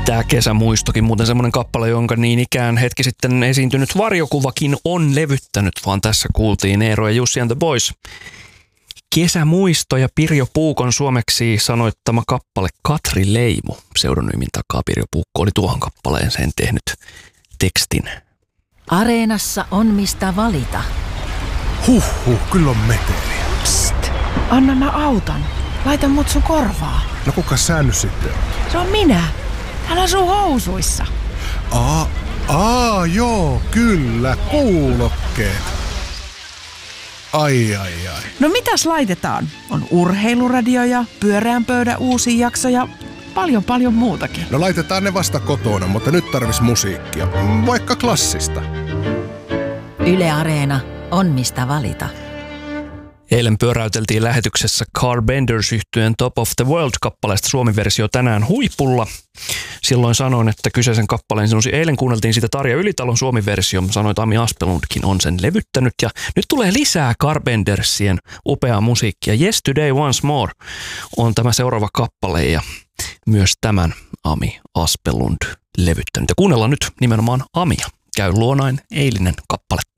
Tää Kesämuistokin, muuten semmonen kappale, jonka niin ikään hetki sitten esiintynyt Varjokuvakin on levyttänyt, vaan tässä kuultiin Eero ja Jussi and the Boys. Kesämuisto ja Pirjo Puukon suomeksi sanoittama kappale Katri Leimu. Pseudonyymin takaa Pirjo Puukko oli tuohon kappaleeseen tehnyt tekstin. Areenassa on mistä valita. Kyllä on meteliä. Psst, anna mä autan. Laita mut sun korvaa. No kuka sä nyt sitten on? Se on minä. Täällä on sun housuissa. Joo, kyllä, kuulokkeet. Ai. No mitäs laitetaan? On urheiluradio ja pyöreän pöydän uusi jakso ja paljon muutakin. No laitetaan ne vasta kotona, mutta nyt tarvis musiikkia. Vaikka klassista. Yle Areena on mistä valita. Eilen pyöräyteltiin lähetyksessä Carbenders -yhtyeen Top of the World-kappaleesta Suomi-versio tänään huipulla. Silloin sanoin, että kyseisen kappaleen sinusi. Eilen kuunneltiin siitä Tarja Ylitalon Suomi-versio. Sanoin, että Ami Aspelundkin on sen levyttänyt. Ja nyt tulee lisää Carbendersien upeaa musiikkia. Yesterday Once More on tämä seuraava kappale ja myös tämän Ami Aspelund levyttänyt. Ja kuunnellaan nyt nimenomaan Amia. Käy luonain eilinen kappale.